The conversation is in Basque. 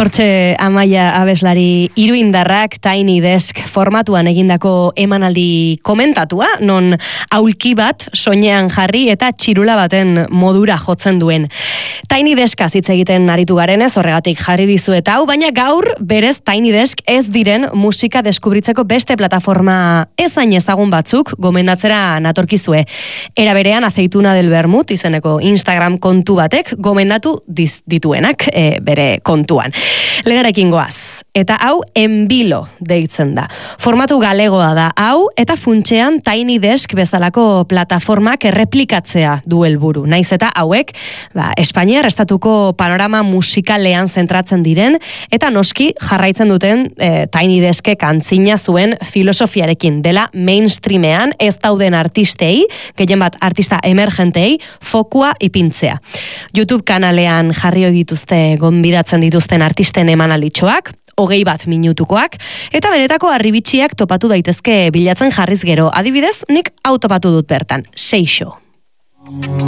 Hortxe Amaia abeslari iruindarrak Tiny Desk formatuan egindako emanaldi komentatua, non aulki bat soinean jarri eta txirula baten modura jotzen duen. Tiny Desk hitz egiten aritu garenez, horregatik jarri dizuet hau, baina gaur berez Tiny Desk ez diren musika deskubritzeko beste plataforma ezain ezagun batzuk gomendatzera natorkizue. Era berean Aceituna del Vermut izeneko Instagram kontu batek gomendatu dituenak bere kontuan. Lehenarekin goaz. Eta hau Enbilo deitzen da. Formatu galegoa da hau eta funtsean Tiny Desk bezalako plataformak erreplikatzea du helburu. Naiz eta hauek, Espainiar estatuko panorama musikalean zentratzen diren eta noski jarraitzen duten Tiny Deskek antzina zuen filosofiarekin dela mainstreamean ez dauden artistei, gehien bat artista emergentei, fokua ipintzea. YouTube kanalean jarri dituzte gonbidatzen dituzten artisten emanalditxoak, 21 minutukoak, eta benetako harribitxiak topatu daitezke bilatzen jarriz gero. Adibidez, nik hau topatu dut bertan, Seixo.